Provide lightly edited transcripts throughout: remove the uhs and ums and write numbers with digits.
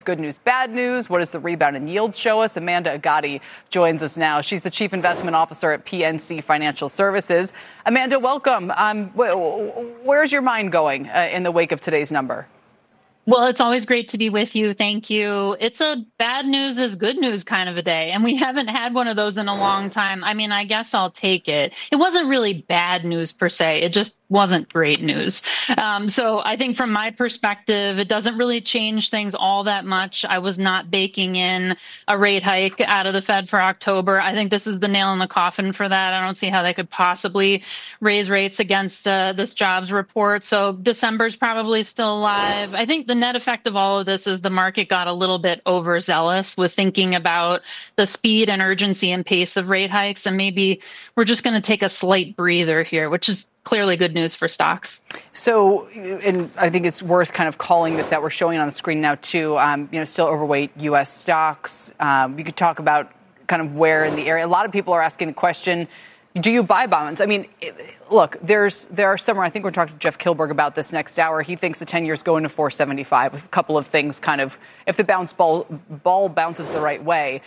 Good news, bad news. What does the rebound in yields show us? Amanda Agati joins us now. She's the Chief Investment Officer at PNC Financial Services. Amanda, welcome. Where's your mind going in the wake of today's number? Well, it's always great to be with you. Thank you. It's a bad news is good news kind of a day, and we haven't had one of those in a long time. I mean, I guess I'll take it. It wasn't really bad news per se. It just wasn't great news. So I think from my perspective, it doesn't really change things all that much. I was not baking in a rate hike out of the Fed for October. I think this is the nail in the coffin for that. I don't see how they could possibly raise rates against this jobs report. So December's probably still alive. I think the net effect of all of this is the market got a little bit overzealous with thinking about the speed and urgency and pace of rate hikes. And maybe we're just going to take a slight breather here, which is clearly good news for stocks. So, and I think it's worth kind of calling this out. We're showing it on the screen now, too. Still overweight U.S. stocks. You could talk about kind of where in the area. A lot of people are asking the question, do you buy bonds? I mean, look, there are some, I think we're talking to Jeff Kilberg about this next hour. He thinks the 10-year's going to 475 with a couple of things kind of, if the ball bounces the right way.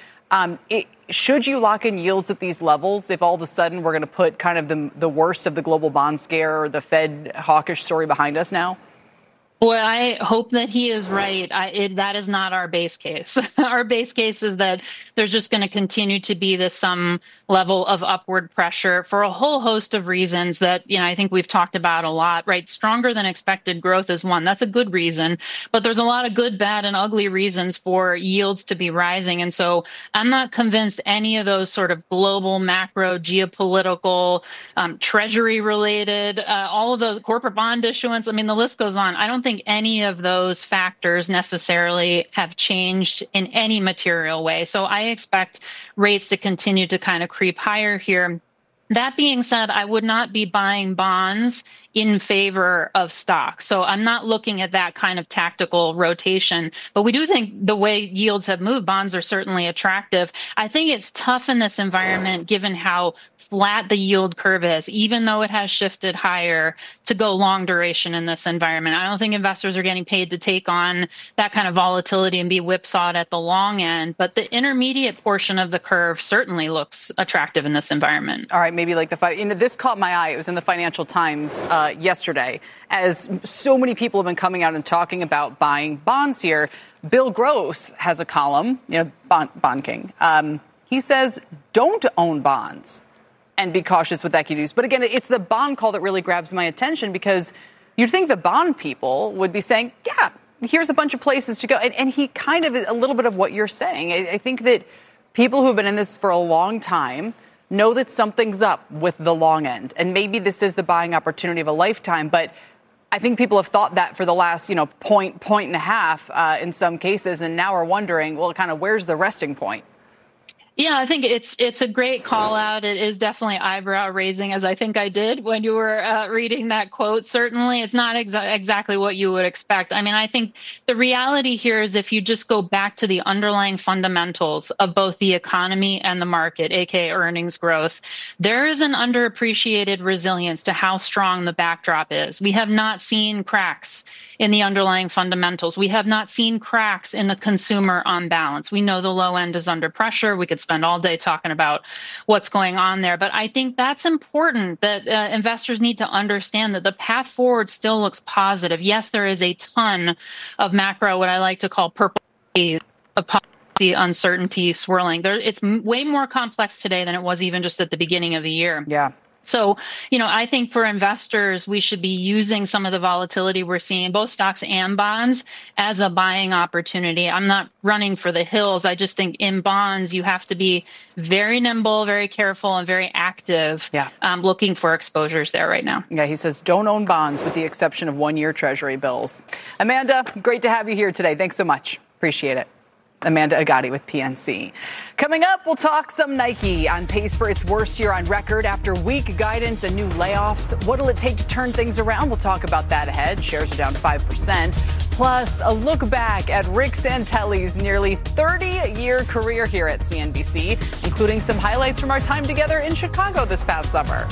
Should you lock in yields at these levels if all of a sudden we're going to put kind of the worst of the global bond scare or the Fed hawkish story behind us now? Well, I hope that he is right. That is not our base case. Our base case is that there's just going to continue to be some level of upward pressure for a whole host of reasons that, I think we've talked about a lot, right? Stronger than expected growth is one. That's a good reason. But there's a lot of good, bad, and ugly reasons for yields to be rising. And so I'm not convinced any of those sort of global, macro, geopolitical, treasury related, all of those corporate bond issuance. I mean, the list goes on. I don't think any of those factors necessarily have changed in any material way. So I expect rates to continue to kind of creep higher here. That being said, I would not be buying bonds in favor of stocks. So I'm not looking at that kind of tactical rotation. But we do think the way yields have moved, bonds are certainly attractive. I think it's tough in this environment, given how flat the yield curve is, even though it has shifted higher, to go long duration in this environment. I don't think investors are getting paid to take on that kind of volatility and be whipsawed at the long end. But the intermediate portion of the curve certainly looks attractive in this environment. All right, maybe like this caught my eye. It was in the Financial Times yesterday, as so many people have been coming out and talking about buying bonds here. Bill Gross has a column, Bond King. He says, don't own bonds and be cautious with equities. But again, it's the bond call that really grabs my attention, because you'd think the bond people would be saying, yeah, here's a bunch of places to go. And he kind of is a little bit of what you're saying. I think that people who have been in this for a long time know that something's up with the long end. And maybe this is the buying opportunity of a lifetime. But I think people have thought that for the last, point and a half in some cases. And now are wondering, well, kind of where's the resting point? Yeah, I think it's a great call out. It is definitely eyebrow raising, as I think I did when you were reading that quote. Certainly, it's not exactly what you would expect. I mean, I think the reality here is if you just go back to the underlying fundamentals of both the economy and the market, aka earnings growth, there is an underappreciated resilience to how strong the backdrop is. We have not seen cracks in the underlying fundamentals. We have not seen cracks in the consumer on balance. We know the low end is under pressure. We could spend all day talking about what's going on there. But I think that's important, that investors need to understand that the path forward still looks positive. Yes, there is a ton of macro, what I like to call purple haze of policy uncertainty swirling. It's way more complex today than it was even just at the beginning of the year. Yeah. So, I think for investors, we should be using some of the volatility we're seeing, both stocks and bonds, as a buying opportunity. I'm not running for the hills. I just think in bonds, you have to be very nimble, very careful, and very active, looking for exposures there right now. Yeah, he says don't own bonds with the exception of 1-year Treasury bills. Amanda, great to have you here today. Thanks so much. Appreciate it. Amanda Agati with PNC. Coming up, we'll talk some Nike, on pace for its worst year on record after weak guidance and new layoffs. What'll it take to turn things around? We'll talk about that ahead. Shares are down 5%. Plus, a look back at Rick Santelli's nearly 30-year career here at CNBC, including some highlights from our time together in Chicago this past summer.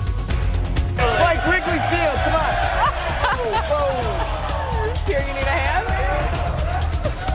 It's like Wrigley Field. Come on. Here, you need a hand.